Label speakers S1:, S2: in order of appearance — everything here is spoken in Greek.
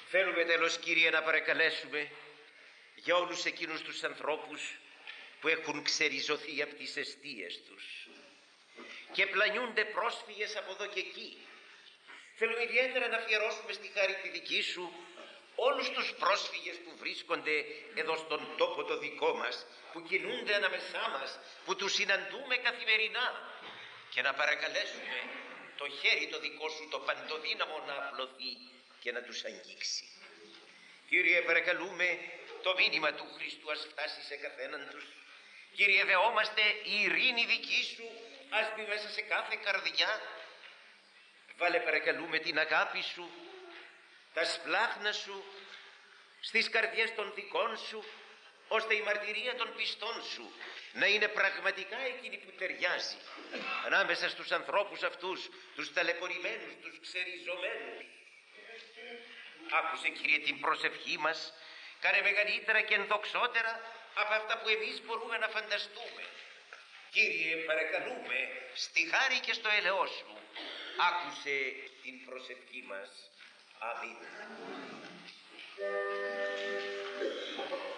S1: Θέλουμε τέλος, Κύριε, να παρακαλέσουμε για όλους εκείνους τους ανθρώπους που έχουν ξεριζωθεί από τις εστίες τους και πλανιούνται πρόσφυγες από εδώ και εκεί. Θέλουμε ιδιαίτερα να αφιερώσουμε στη χάρη τη δική σου όλους τους πρόσφυγες που βρίσκονται εδώ στον τόπο το δικό μας, που κινούνται ανάμεσά μας, που τους συναντούμε καθημερινά, και να παρακαλέσουμε το χέρι το δικό σου το παντοδύναμο να απλωθεί και να τους αγγίξει. Κύριε, παρακαλούμε το μήνυμα του Χριστού ας φτάσει σε καθέναν τους. Κύριε, δεόμαστε η ειρήνη δική σου ας μπει μέσα σε κάθε καρδιά. Βάλε, παρακαλούμε, την αγάπη σου, τα σπλάχνα σου στις καρδιές των δικών σου, ώστε η μαρτυρία των πιστών σου να είναι πραγματικά εκείνη που ταιριάζει ανάμεσα στους ανθρώπους αυτούς, τους ταλαιπωρημένους, τους ξεριζωμένους. Άκουσε, Κύριε, την προσευχή μας, κάνε μεγαλύτερα και ενδοξότερα από αυτά που εμείς μπορούμε να φανταστούμε. Κύριε, παρακαλούμε, στη χάρη και στο έλεό σου, άκουσε την προσευχή μας. Αμήν.